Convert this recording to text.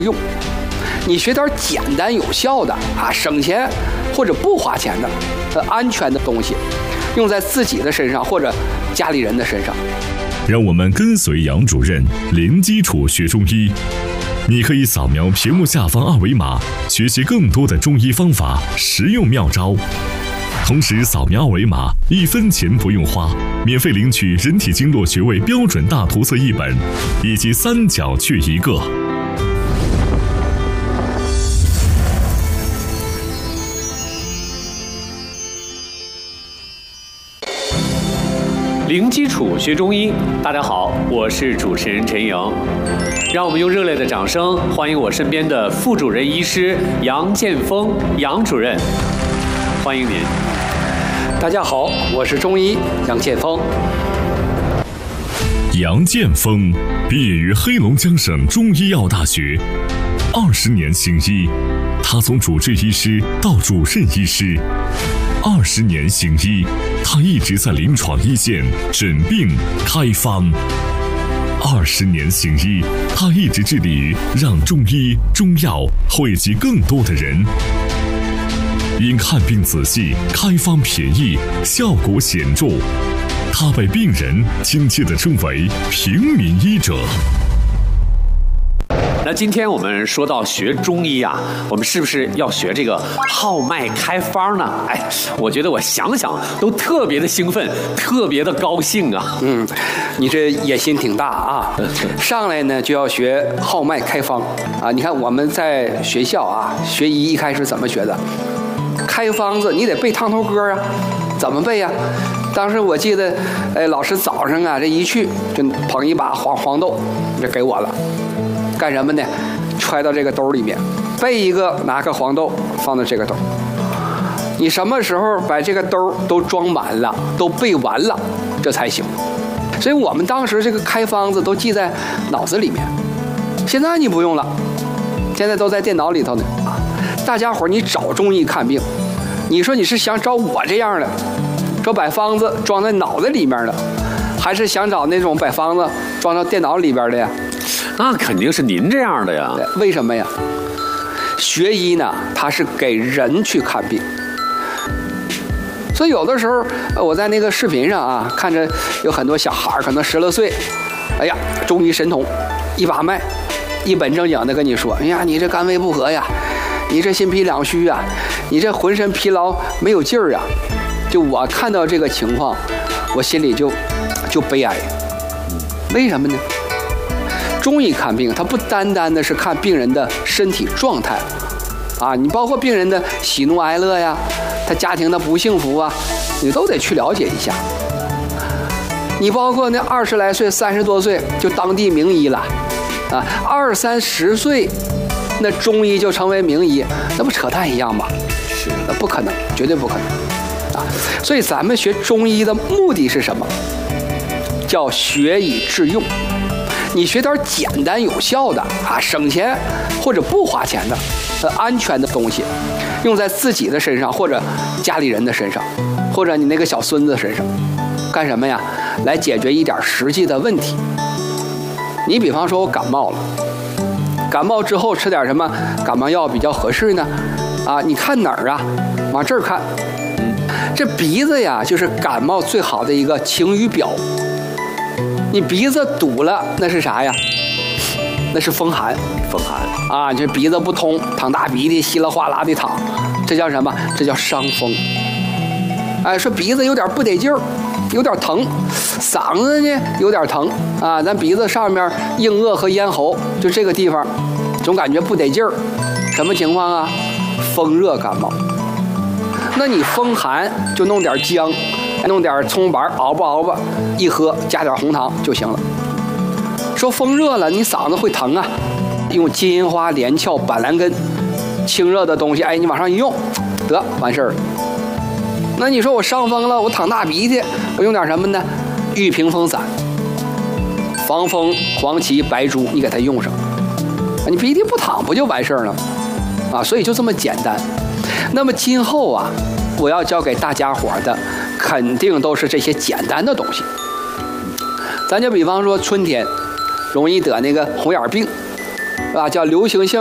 用。你学点简单有效的省钱或者不花钱的安全的东西，用在自己的身上或者家里人的身上。 让我们跟随杨主任零基础学中医。你可以扫描屏幕下方二维码，学习更多的中医方法、实用妙招。同时扫描二维码，1分钱不用花，免费领取人体经络穴位标准大图册1本，以及3角穴1个。 零基础学中医，大家好，我是主持人陈莹。让我们用热烈的掌声欢迎我身边的副主任医师杨建峰杨主任，欢迎您。 大家好，我是中医杨建峰。 杨建峰毕业于黑龙江省中医药大学，20年行医，他从主治医师到主任医师。20年行医，他一直在临床一线诊病开方。20年行医，他一直致力于让中医中药惠及更多的人。因看病仔细、开方便宜、效果显著，他被病人亲切地称为平民医者。 那今天我们说到学中医啊，我们是不是要学这个号脉开方呢？我觉得我想想都特别的兴奋，特别的高兴啊。 你这野心挺大啊！上来呢就要学号脉开方啊！你看我们在学校啊学医一开始怎么学的？开方子你得背烫头歌啊，怎么背呀？当时我记得，老师早上啊这一去就捧一把黄豆就给我了。干什么呢？揣到这个兜里面，背一个拿个黄豆放到这个兜。你什么时候把这个兜都装满了，都背完了，这才行。所以我们当时这个开方子都记在脑子里面。现在你不用了，现在都在电脑里头呢。大家伙你找中医看病，你说你是想找我这样的，说把方子装在脑子里面的，还是想找那种把方子装到电脑里边的呀？ 那肯定是您这样的呀。 为什么呀？学医呢，它是给人去看病。所以有的时候我在那个视频上啊，看着有很多小孩可能10来岁，哎呀，中医神童，一把脉，一本正经的跟你说，哎呀，你这肝胃不和呀，你这心脾两虚啊，你这浑身疲劳没有劲儿啊。就我看到这个情况，我心里就悲哀。为什么呢？中医看病，它不单单的是看病人的身体状态，啊，你包括病人的喜怒哀乐呀，他家庭的不幸福啊，你都得去了解一下。你包括那20来岁、30多岁就当地名医了，啊，20、30岁，那中医就成为名医，那不扯淡一样吗？ 是， 那不可能，绝对不可能，啊！所以咱们学中医的目的是什么？叫学以致用。你学点简单有效的省钱或者不花钱的安全的东西，用在自己的身上或者家里人的身上，或者你那个小孙子身上，干什么呀？来解决一点实际的问题。你比方说我感冒了，感冒之后吃点什么感冒药比较合适呢？啊，你看哪儿啊？往这儿看。这鼻子呀，就是感冒最好的一个晴雨表。你鼻子堵了，那是啥呀？那是风寒。 风寒啊，这鼻子不通，淌大鼻涕，稀里哗啦的淌，这叫什么？这叫伤风。说鼻子有点不得劲儿，有点疼，嗓子呢有点疼啊，咱鼻子上面硬腭和咽喉就这个地方，总感觉不得劲儿，什么情况啊？风热感冒。那你风寒就弄点姜。弄点葱白熬吧，一喝加点红糖就行了。说风热了，你嗓子会疼啊，用金银花、连翘、板蓝根，清热的东西，你往上一用，得完事儿了。那你说我伤风了，我淌大鼻涕，我用点什么呢？玉屏风散、防风、黄芪、白术，你给它用上，你鼻涕不淌不就完事儿了啊？所以就这么简单。那么今后啊，我要教给大家伙的肯定都是这些简单的东西。咱就比方说春天容易得那个红眼病啊，叫流行性